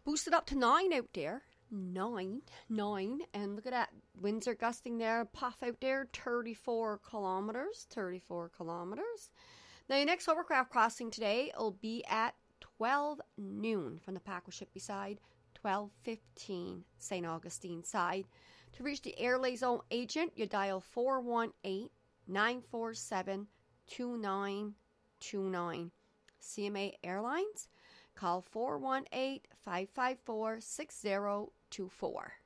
boosted up to 9 out there. 9. And look at that. Winds are gusting there. Puff out there. 34 kilometers. Now, your next hovercraft crossing today will be at 12 noon from the Paco ship beside 12:15 St. Augustine side. To reach the Airlay Zone agent, you dial 418-947-2929. CMA Airlines, call 418-554-6024.